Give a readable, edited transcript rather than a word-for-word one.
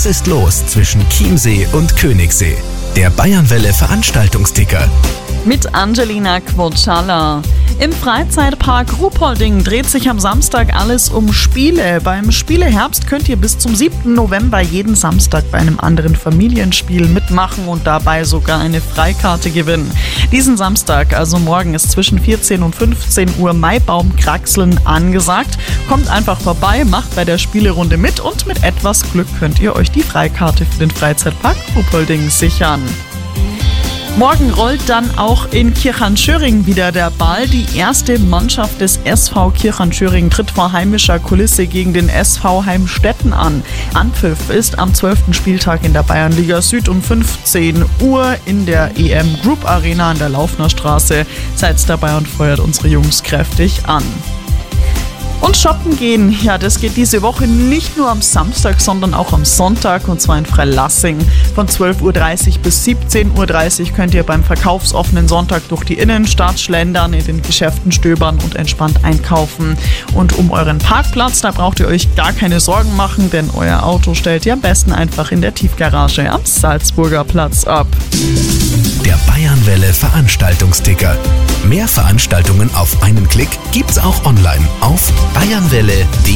ist los zwischen Chiemsee und Königssee? Der Bayernwelle Veranstaltungsticker. Mit Angelina Quoccialla. Im Freizeitpark Ruhpolding dreht sich am Samstag alles um Spiele. Beim Spieleherbst könnt ihr bis zum 7. November jeden Samstag bei einem anderen Familienspiel mitmachen und dabei sogar eine Freikarte gewinnen. Diesen Samstag, also morgen, ist zwischen 14 und 15 Uhr Maibaumkraxeln angesagt. Kommt einfach vorbei, macht bei der Spielerunde mit und mit etwas Glück könnt ihr euch die Freikarte für den Freizeitpark Ruhpolding sichern. Morgen rollt dann auch in Kirchhahn-Schöring wieder der Ball. Die erste Mannschaft des SV Kirchhahn-Schöring tritt vor heimischer Kulisse gegen den SV Heimstetten an. Anpfiff ist am 12. Spieltag in der Bayernliga Süd um 15 Uhr in der EM Group Arena an der Laufner Straße. Seid dabei und feuert unsere Jungs kräftig an. Und shoppen gehen, ja, das geht diese Woche nicht nur am Samstag, sondern auch am Sonntag, und zwar in Freilassing. Von 12.30 Uhr bis 17.30 Uhr könnt ihr beim verkaufsoffenen Sonntag durch die Innenstadt schlendern, in den Geschäften stöbern und entspannt einkaufen. Und um euren Parkplatz, da braucht ihr euch gar keine Sorgen machen, denn euer Auto stellt ihr am besten einfach in der Tiefgarage am Salzburger Platz ab. Der Bayernwelle Veranstaltungsticker. Mehr Veranstaltungen auf einen Klick gibt's auch online auf bayernwelle.de.